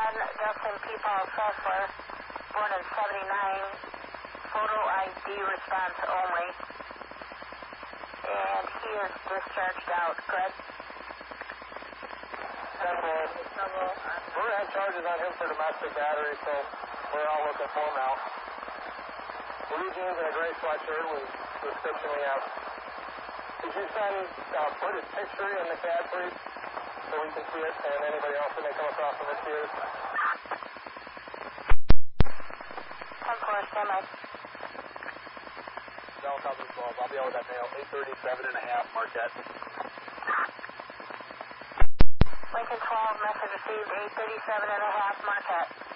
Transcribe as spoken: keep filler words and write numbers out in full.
one, Justin Peepaw Sessler, born in seventy-nine, photo I D response only. And he is discharged out. Greg? Central. We're going to have charges on him for domestic battery, so we're all looking for him now. Blue jeans and a gray sweatshirt with the description we have. Did you send uh, put his picture in the cab, please, so we can see it, and anybody else that may come across him and see it? Of course, am I? No, copy twelve. I'll be out with that mail. eight thirty-seven and a half, Marquette. Lincoln twelve, message received, eight thirty-seven and a half, Marquette.